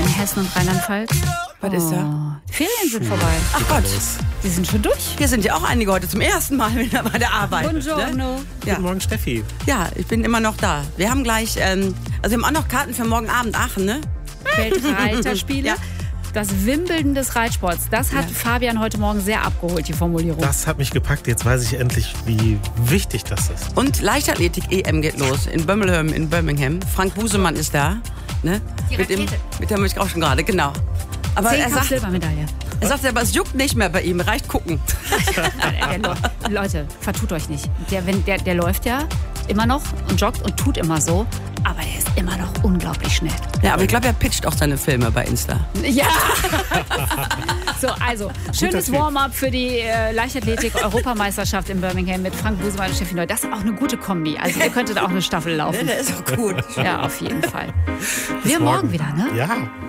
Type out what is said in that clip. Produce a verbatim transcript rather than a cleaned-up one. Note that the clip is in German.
in Hessen und Rheinland-Pfalz? Was ist da? Die Ferien sind vorbei. Ach Gott, Die sind schon durch. hier sind ja auch einige heute zum ersten Mal wieder bei der Arbeit. Buongiorno. Ne? Ja. Guten Morgen, Steffi. ja, ich bin immer noch da. Wir haben gleich, ähm, also wir haben auch noch Karten für morgen Abend Aachen, ne? Weltreiterspiele. Ja. Das Wimbledon des Reitsports. Das hat Ja. Fabian heute Morgen sehr abgeholt, die Formulierung. Das hat mich gepackt. Jetzt weiß ich endlich, wie wichtig das ist. Und Leichtathletik-E M geht los in Birmingham, in Birmingham. Frank Busemann ist da. Ne? Die mit, dem, Rakete. mit der möchte ich auch schon gerade, genau. Aber er sagt, Silbermedaille. er sagt aber, es juckt nicht mehr bei ihm, reicht gucken. Der, der, Leute, vertut euch nicht. Der, wenn, der, der läuft ja immer noch und joggt und tut immer so. Aber der ist immer noch unglaublich schnell. Ja, aber ich glaube, er pitcht auch seine Filme bei Insta. Ja. So, also, schönes Tipp. Warm-up für die äh, Leichtathletik-Europameisterschaft in Birmingham mit Frank Busemann und Steffi Neu. Das ist auch eine gute Kombi. Also, ihr könntet auch eine Staffel laufen. Der ist auch gut. Ja, auf jeden Fall. Wir morgen wieder, ne? Ja.